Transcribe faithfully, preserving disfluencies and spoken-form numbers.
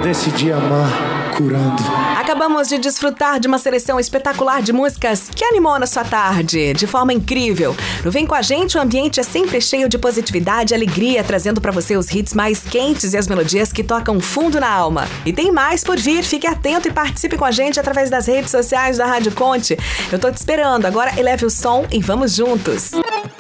decidi amar curando. Acabamos de desfrutar de uma seleção espetacular de músicas que animou na sua tarde, de forma incrível. No Vem Com a Gente, o ambiente é sempre cheio de positividade e alegria, trazendo pra você os hits mais quentes e as melodias que tocam fundo na alma. E tem mais por vir, fique atento e participe com a gente através das redes sociais da Rádio Conte. Eu tô te esperando, agora eleve o som e vamos juntos.